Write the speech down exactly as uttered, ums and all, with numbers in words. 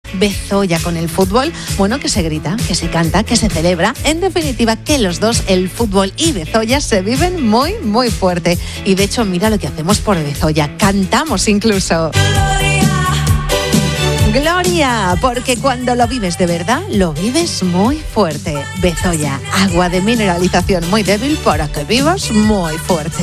Bezoya con el fútbol. Bueno, que se grita, que se canta, que se celebra. En definitiva, que los dos, el fútbol y Bezoya, se viven muy, muy fuerte. Y de hecho, mira lo que hacemos por Bezoya. Cantamos incluso. Gloria, porque cuando lo vives de verdad, lo vives muy fuerte. Bezoya, agua de mineralización muy débil para que vivas muy fuerte.